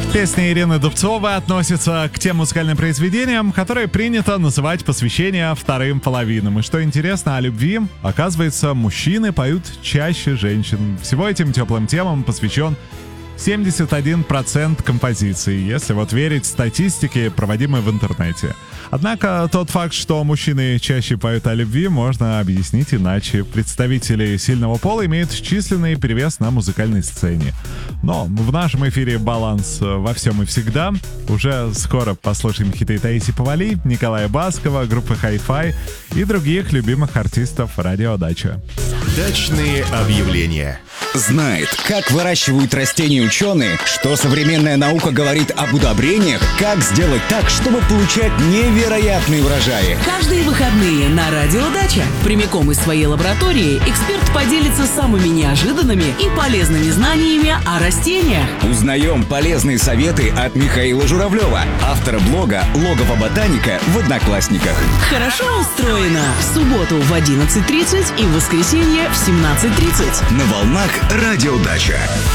Песня Ирины Дубцовой относится к тем музыкальным произведениям, которые принято называть посвящение вторым половинам. И что интересно, о любви, оказывается, мужчины поют чаще женщин. Всего этим теплым темам посвящен 71% композиций, если вот верить статистике, проводимой в интернете. Однако тот факт, что мужчины чаще поют о любви, можно объяснить иначе. Представители сильного пола имеют численный перевес на музыкальной сцене. Но в нашем эфире баланс во всем и всегда. Уже скоро послушаем хиты Таисии Повалий, Николая Баскова, группы Hi-Fi и других любимых артистов радио «Дача». Дачные объявления. Знает, как выращивают растения ученые, что современная наука говорит об удобрениях, как сделать так, чтобы получать невероятные урожаи. Каждые выходные на радио «Дача» прямиком из своей лаборатории эксперт поделится самыми неожиданными и полезными знаниями о растениях. Узнаем полезные советы от Михаила Журавлева, автора блога «Логово ботаника» в Одноклассниках. Хорошо устроено. В субботу в 11:30 и в воскресенье в 17:30. На волнах радио «Дача».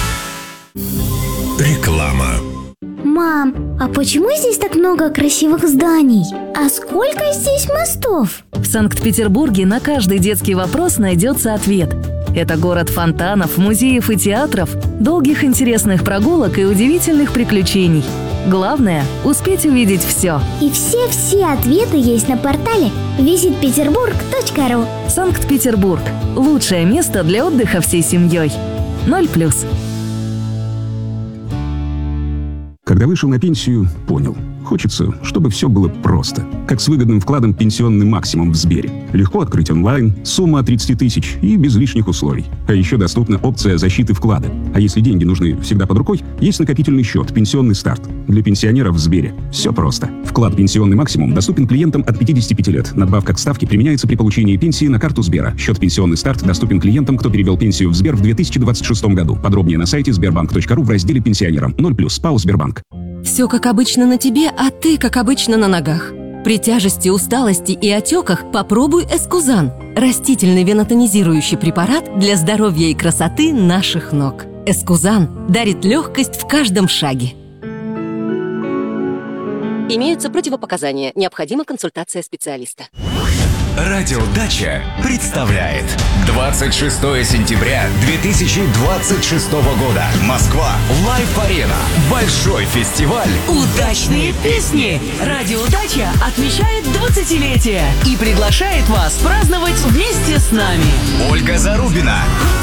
Реклама. Мам, а почему здесь так много красивых зданий? А сколько здесь мостов? В Санкт-Петербурге на каждый детский вопрос найдется ответ. Это город фонтанов, музеев и театров, долгих интересных прогулок и удивительных приключений. Главное – успеть увидеть все. И все ответы есть на портале visitpeterburg.ru. Санкт-Петербург – лучшее место для отдыха всей семьей. 0+. Когда вышел на пенсию, понял. Хочется, чтобы все было просто. Как с выгодным вкладом «Пенсионный максимум» в Сбере. Легко открыть онлайн, сумма от 30 тысяч и без лишних условий. А еще доступна опция защиты вклада. А если деньги нужны всегда под рукой, есть накопительный счет «Пенсионный старт». Для пенсионеров в Сбере все просто. Вклад «Пенсионный максимум» доступен клиентам от 55 лет. Надбавка к ставке применяется при получении пенсии на карту Сбера. Счет «Пенсионный старт» доступен клиентам, кто перевел пенсию в Сбер в 2026 году. Подробнее на сайте sberbank.ru в разделе «Пенсионерам». 0+. ПАО «Сбербанк». Все как обычно на тебе, а ты как обычно на ногах. При тяжести, усталости и отеках попробуй Эскузан. Растительный венотонизирующий препарат для здоровья и красоты наших ног. Эскузан дарит легкость в каждом шаге. Имеются противопоказания. Необходима консультация специалиста. Радио «Дача» представляет 26 сентября 2026 года. Москва. Лайв-арена. Большой фестиваль. Удачные песни! Радио «Дача» отмечает 20-летие и приглашает вас праздновать вместе с нами. Ольга Зарубина.